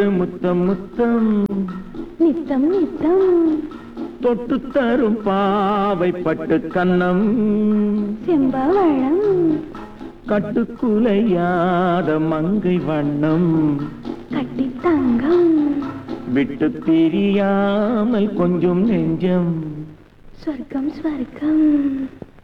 முத்தம் முத்தம் நித்தம் நித்தம் தொட்டு தரும் பாவை பட்டு கன்னம் செம்பவளம் கட்டுக்குலையாத மங்கை வண்ணம் கட்டி தங்கம் விட்டு பிரியாமல் கொஞ்சம் நெஞ்சம் ஸ்வர்க்கம் ஸ்வர்க்கம்